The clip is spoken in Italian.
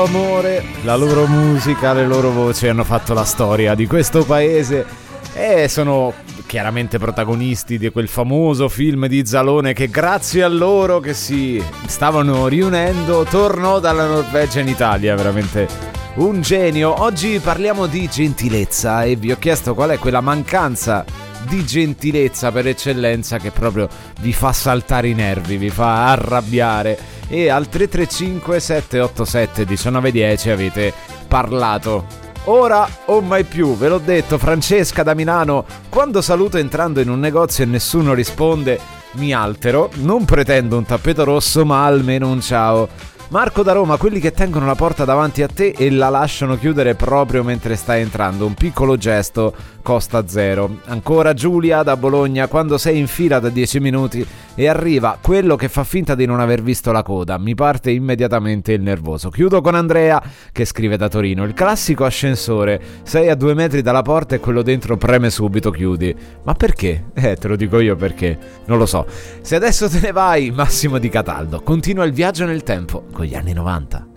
Amore, la loro musica, le loro voci hanno fatto la storia di questo paese e sono chiaramente protagonisti di quel famoso film di Zalone che grazie a loro che si stavano riunendo tornò dalla Norvegia in Italia, veramente un genio. Oggi parliamo di gentilezza e vi ho chiesto qual è quella mancanza di gentilezza per eccellenza che proprio vi fa saltare i nervi, vi fa arrabbiare. E al 335 787 1910 avete parlato. Ora o mai più, ve l'ho detto. Francesca da Milano: quando saluto entrando in un negozio e nessuno risponde, mi altero, non pretendo un tappeto rosso ma almeno un ciao. Marco da Roma: quelli che tengono la porta davanti a te e la lasciano chiudere proprio mentre stai entrando, un piccolo gesto costa zero. Ancora Giulia da Bologna: quando sei in fila da 10 minuti e arriva quello che fa finta di non aver visto la coda, mi parte immediatamente il nervoso. Chiudo con Andrea che scrive da Torino: il classico ascensore, sei a 2 metri dalla porta e quello dentro preme subito chiudi. Ma perché? Te lo dico io perché, non lo so. Se adesso te ne vai, Massimo di Cataldo continua il viaggio nel tempo con gli anni 90.